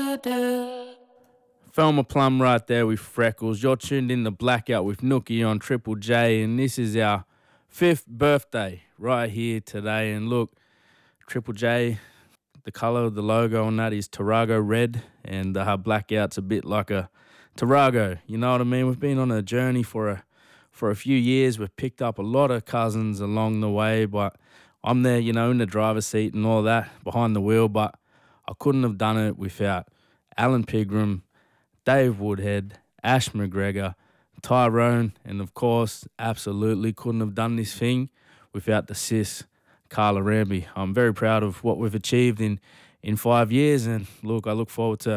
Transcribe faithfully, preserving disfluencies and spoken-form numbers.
Thelma Plum right there with Freckles. You're tuned in to Blackout with Nookie on Triple J, and this is our fifth birthday right here today. And look, Triple J, the colour of the logo on that is Tarago red, and uh, Blackout's a bit like a Tarago. You know what I mean? We've been on a journey for a for a few years. We've picked up a lot of cousins along the way, but I'm there, you know, in the driver's seat and all that, behind the wheel. But I couldn't have done it without Alan Pigram, Dave Woodhead, Ash McGregor, Tyrone, and of course, absolutely couldn't have done this thing without the sis, Carla Ramby. I'm very proud of what we've achieved in, in five years, and look, I look forward to